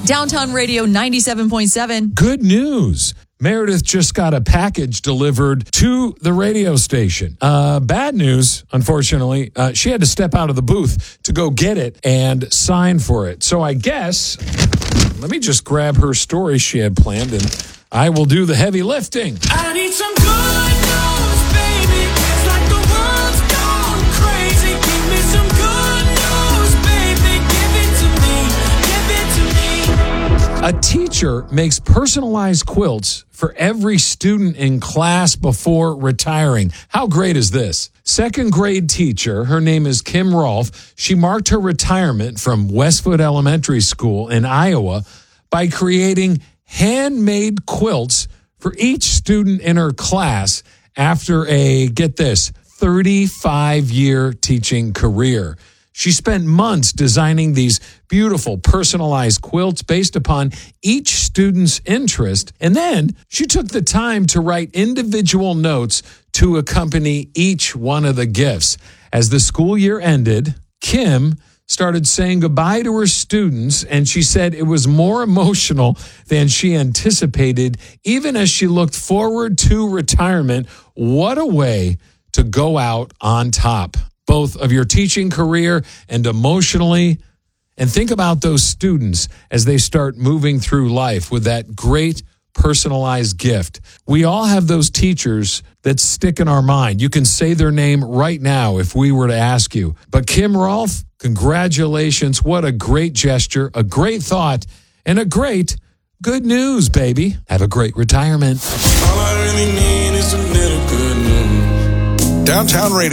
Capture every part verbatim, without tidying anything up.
Downtown Radio ninety-seven point seven. Good news. Meredith just got a package delivered to the radio station. Uh, bad news, unfortunately, uh, she had to step out of the booth to go get it and sign for it. So I guess, let me just grab her story she had planned, and I will do the heavy lifting. I need some good news, baby. It's like the world's gone crazy. Give me some good news, baby. Give it to me. Give it to me. A teacher makes personalized quilts for every student in class before retiring. How great is this? Second grade teacher, her name is Kim Rolfe. She marked her retirement from Westwood Elementary School in Iowa by creating handmade quilts for each student in her class after a, get this, thirty-five year teaching career. She spent months designing these beautiful personalized quilts based upon each student's interest. And then she took the time to write individual notes to accompany each one of the gifts. As the school year ended, Kim started saying goodbye to her students, and she said it was more emotional than she anticipated, even as she looked forward to retirement. What a way to go out on top, both of your teaching career and emotionally. And think about those students as they start moving through life with that great personalized gift. We all have those teachers that stick in our mind. You can say their name right now if we were to ask you. But Kim Rolfe, congratulations. What a great gesture, a great thought, and a great good news, baby. Have a great retirement. All I really need is a little good news. Downtown Radio.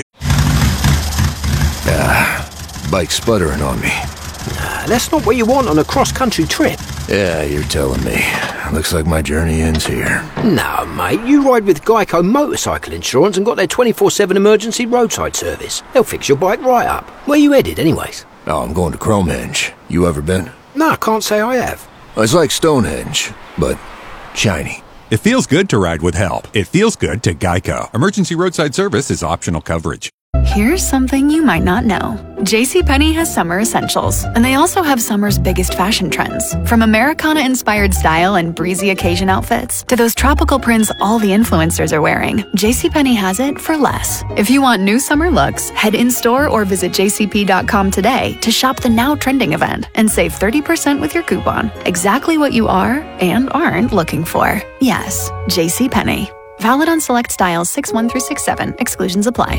Ah, bike sputtering on me. Nah, that's not what you want on a cross-country trip. Yeah, you're telling me. Looks like my journey ends here. No, mate, you ride with Geico Motorcycle Insurance and got their twenty-four seven emergency roadside service. They'll fix your bike right up. Where you headed, anyways? Oh, I'm going to Cromehenge. You ever been? No, I can't say I have. It's like Stonehenge, but shiny. It feels good to ride with help. It feels good to Geico. Emergency roadside service is optional coverage. Here's something you might not know. JCPenney has summer essentials, and they also have summer's biggest fashion trends. From Americana-inspired style and breezy occasion outfits to those tropical prints all the influencers are wearing, JCPenney has it for less. If you want new summer looks, head in-store or visit j c p dot com today to shop the now trending event and save thirty percent with your coupon. Exactly what you are and aren't looking for. Yes, JCPenney. Valid on select styles six one through six seven. Exclusions apply.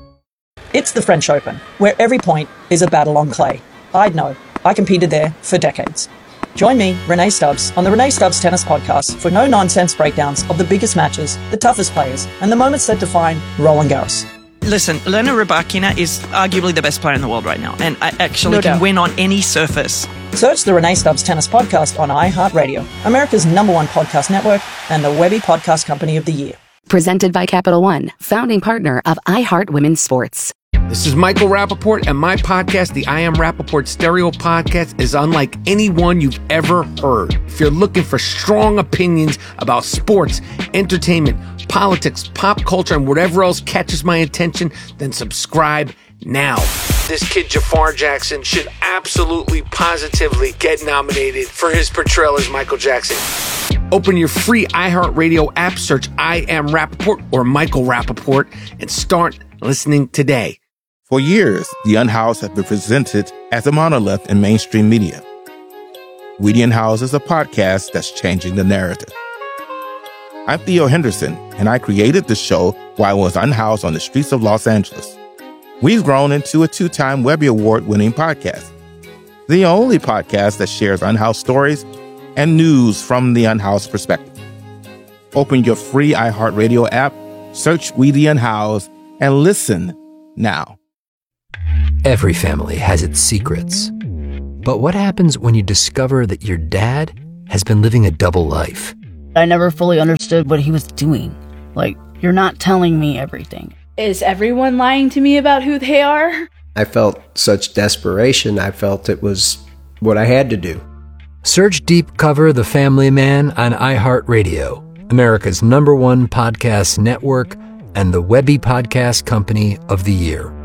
It's the French Open, where every point is a battle on clay. I'd know. I competed there for decades. Join me, Renee Stubbs, on the Renee Stubbs Tennis Podcast for no-nonsense breakdowns of the biggest matches, the toughest players, and the moments that define Roland Garros. Listen, Elena Rybakina is arguably the best player in the world right now, and I actually No can doubt. win on any surface. Search the Renee Stubbs Tennis Podcast on iHeartRadio, America's number one podcast network, and the Webby Podcast Company of the Year. Presented by Capital One, founding partner of iHeart Women's Sports. This is Michael Rappaport, and my podcast, the I Am Rappaport Stereo Podcast, is unlike any one you've ever heard. If you're looking for strong opinions about sports, entertainment, politics, pop culture, and whatever else catches my attention, then subscribe now. This kid, Jafar Jackson, should absolutely, positively get nominated for his portrayal as Michael Jackson. Open your free iHeartRadio app, search I Am Rappaport or Michael Rappaport, and start listening today. For years, The Unhoused have been presented as a monolith in mainstream media. We The Unhoused is a podcast that's changing the narrative. I'm Theo Henderson, and I created the show while I was unhoused on the streets of Los Angeles. We've grown into a two-time Webby Award-winning podcast, the only podcast that shares unhoused stories and news from the unhoused perspective. Open your free iHeartRadio app, search We The Unhoused, and listen now. Every family has its secrets. But what happens when you discover that your dad has been living a double life? I never fully understood what he was doing. Like, you're not telling me everything. Is everyone lying to me about who they are? I felt such desperation. I felt it was what I had to do. Search Deep Cover The Family Man on iHeartRadio, America's number one podcast network and the Webby Podcast Company of the Year.